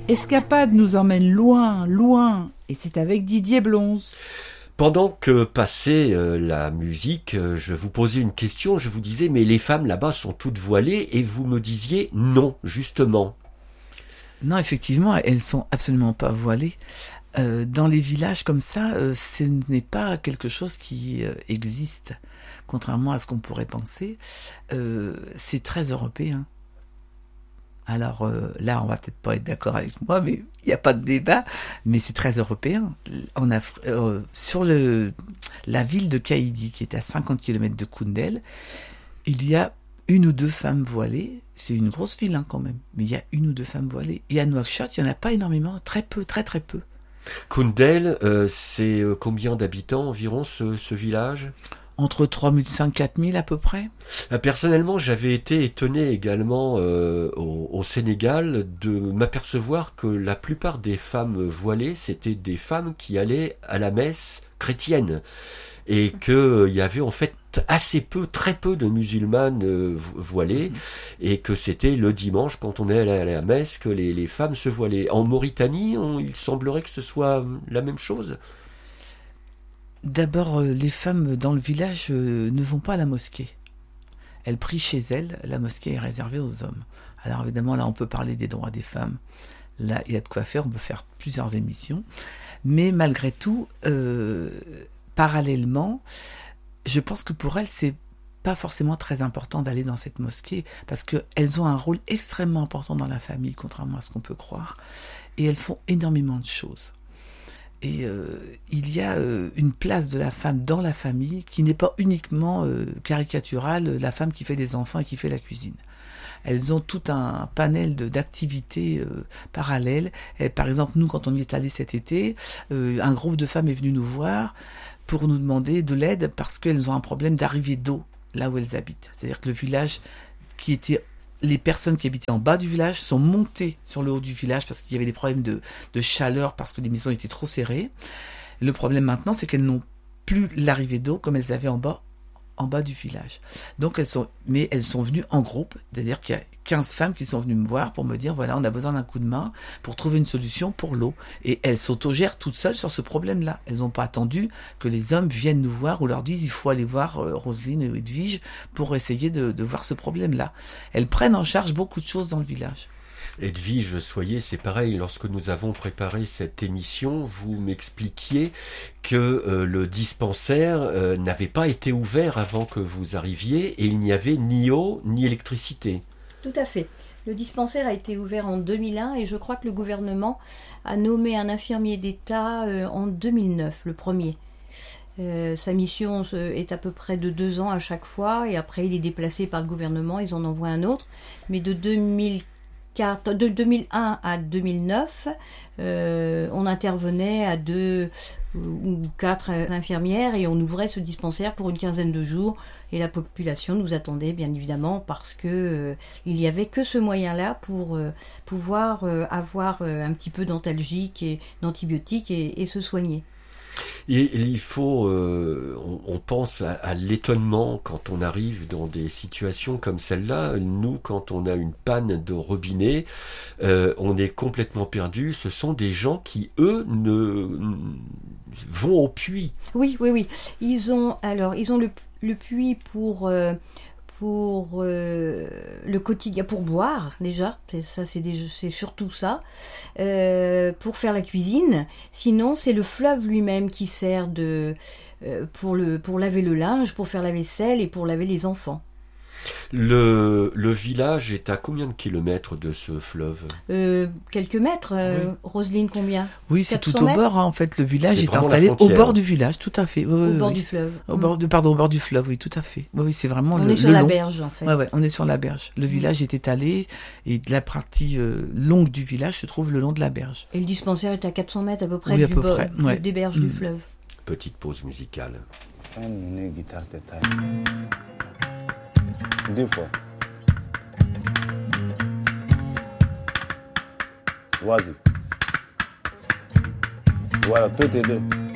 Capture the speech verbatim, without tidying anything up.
Escapade nous emmène loin, loin, et c'est avec Didier Blonze. Pendant que passait euh, la musique, euh, je vous posais une question, je vous disais, mais les femmes là-bas sont toutes voilées, et vous me disiez non, justement. Non, effectivement, elles sont absolument pas voilées. Euh, dans les villages comme ça, euh, ce n'est pas quelque chose qui euh, existe, contrairement à ce qu'on pourrait penser. Euh, c'est très européen. Alors euh, là, on va peut-être pas être d'accord avec moi, mais il n'y a pas de débat. Mais c'est très européen. On a euh, sur le la ville de Kaïdi, qui est à cinquante kilomètres de Koundel, il y a une ou deux femmes voilées. C'est une grosse ville hein, quand même, mais il y a une ou deux femmes voilées. Et à Nouakchott, il n'y en a pas énormément, très peu, très très peu. Koundel, euh, c'est euh, combien d'habitants environ ce, ce village ? Entre trois mille cinq cents et quatre mille à peu près. Personnellement, j'avais été étonné également euh, au, au Sénégal de m'apercevoir que la plupart des femmes voilées, c'était des femmes qui allaient à la messe chrétienne. Et qu'il y avait en fait assez peu, très peu de musulmanes euh, voilées, et que c'était le dimanche, quand on allait à la messe, que les, les femmes se voilaient. En Mauritanie, on, il semblerait que ce soit la même chose. D'abord, euh, les femmes dans le village euh, ne vont pas à la mosquée. Elles prient chez elles. La mosquée est réservée aux hommes. Alors évidemment, là, on peut parler des droits des femmes. Là, il y a de quoi faire. On peut faire plusieurs émissions. Mais malgré tout, euh, parallèlement, je pense que pour elles, c'est pas forcément très important d'aller dans cette mosquée parce qu'elles ont un rôle extrêmement important dans la famille, contrairement à ce qu'on peut croire. Et elles font énormément de choses. Et euh, il y a euh, une place de la femme dans la famille qui n'est pas uniquement euh, caricaturale, la femme qui fait des enfants et qui fait la cuisine. Elles ont tout un panel de, d'activités euh, parallèles. Et par exemple, nous, quand on y est allé cet été, euh, un groupe de femmes est venu nous voir pour nous demander de l'aide parce qu'elles ont un problème d'arrivée d'eau là où elles habitent. C'est-à-dire que le village qui était... Les personnes qui habitaient en bas du village sont montées sur le haut du village parce qu'il y avait des problèmes de, de chaleur, parce que les maisons étaient trop serrées. Le problème maintenant, c'est qu'elles n'ont plus l'arrivée d'eau comme elles avaient en bas, en bas du village. Donc elles sont, mais elles sont venues en groupe, c'est-à-dire qu'il y a quinze femmes qui sont venues me voir pour me dire, voilà, on a besoin d'un coup de main pour trouver une solution pour l'eau. Et elles s'autogèrent toutes seules sur ce problème-là. Elles n'ont pas attendu que les hommes viennent nous voir ou leur disent, il faut aller voir euh, Roselyne et Edwige pour essayer de, de voir ce problème-là. Elles prennent en charge beaucoup de choses dans le village. Edwige Soyer, c'est pareil, lorsque nous avons préparé cette émission, vous m'expliquiez que euh, le dispensaire euh, n'avait pas été ouvert avant que vous arriviez et il n'y avait ni eau ni électricité. Tout à fait. Le dispensaire a été ouvert en deux mille un et je crois que le gouvernement a nommé un infirmier d'État euh, en deux mille neuf, le premier. Euh, sa mission est à peu près de deux ans à chaque fois et après il est déplacé par le gouvernement, ils en envoient un autre. Mais de deux mille quatre, de deux mille un à deux mille neuf, euh, on intervenait à deux ou quatre infirmières et on ouvrait ce dispensaire pour une quinzaine de jours et la population nous attendait bien évidemment parce que euh, il y avait que ce moyen-là pour euh, pouvoir euh, avoir euh, un petit peu d'antalgique et d'antibiotiques et, et se soigner. Et il faut, euh, on, on pense à, à l'étonnement quand on arrive dans des situations comme celle-là. Nous, quand on a une panne de robinet, euh, on est complètement perdu. Ce sont des gens qui, eux, ne vont au puits. Oui, oui, oui. Ils ont alors, ils ont le, le puits pour. Euh, pour euh, le quotidien, pour boire déjà, c'est, ça c'est, des, c'est surtout ça, euh, pour faire la cuisine. Sinon c'est le fleuve lui-même qui sert de, euh, pour, le, pour laver le linge, pour faire la vaisselle et pour laver les enfants. Le, le village est à combien de kilomètres de ce fleuve ? euh, Quelques mètres, euh, oui. Roselyne, combien ? Oui, c'est tout au bord, hein, en fait. Le village c'est est installé au bord du village, tout à fait. Oui, au oui, bord oui. du fleuve. Au bord de, pardon, au bord du fleuve, oui, tout à fait. Oui, oui, c'est vraiment on le, est sur le la long. berge, en fait. Ouais, ouais, on est sur la berge. Le mmh. village est étalé et la partie euh, longue du village se trouve le long de la berge. Et le dispensaire est à quatre cents mètres à peu près oui, du à peu bord, près, ouais. des berges mmh. du fleuve. Petite pause musicale. Deux fois. Vas-y. Voilà, tout est deux.